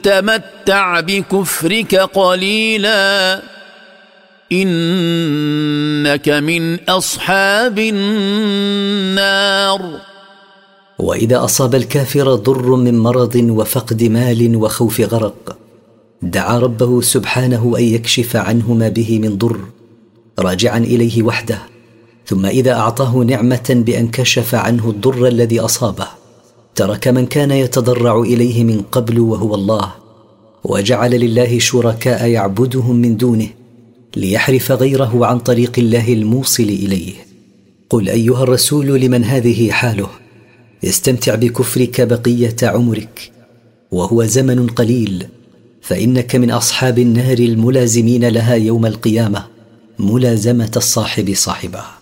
تمتع بكفرك قليلا إنك من أصحاب النار. وإذا أصاب الكافر ضر من مرض وفقد مال وخوف غرق، دعا ربه سبحانه أن يكشف عنه ما به من ضر راجعا إليه وحده، ثم إذا أعطاه نعمة بأن كشف عنه الضر الذي أصابه، ترك من كان يتضرع إليه من قبل وهو الله، وجعل لله شركاء يعبدهم من دونه ليحرف غيره عن طريق الله الموصل إليه. قل أيها الرسول لمن هذه حاله: استمتع بكفرك بقية عمرك، وهو زمن قليل، فإنك من أصحاب النار الملازمين لها يوم القيامة ملازمة الصاحب صاحبه.